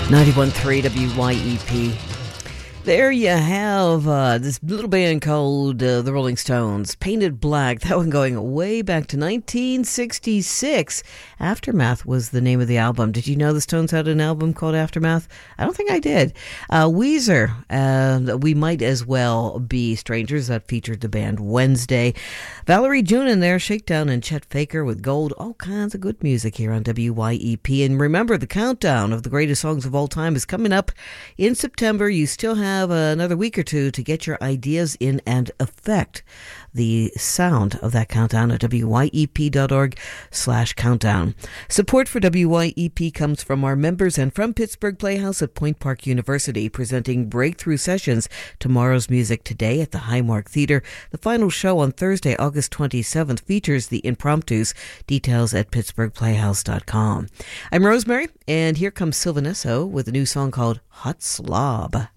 91.3 WYEP. There you have this little band called the Rolling Stones, Painted Black. That one going way back to 1966. Aftermath was the name of the album. Did you know the Stones had an album called Aftermath? I don't think I did. Weezer, We Might As Well Be Strangers, that featured the band Wednesday. Valerie June in there, Shakedown, and Chet Faker with Gold. All kinds of good music here on WYEP. And remember, the countdown of the greatest songs of all time is coming up in September. You still have another week or two to get your ideas in and affect the sound of that countdown at wyep.org/countdown. Support for WYEP comes from our members and from Pittsburgh Playhouse at Point Park University, presenting Breakthrough Sessions, Tomorrow's Music Today at the Highmark Theatre. The final show on Thursday, August 27th, features the Impromptus. Details at pittsburghplayhouse.com. I'm Rosemary, and here comes Sylvan Esso with a new song called Hot Slob.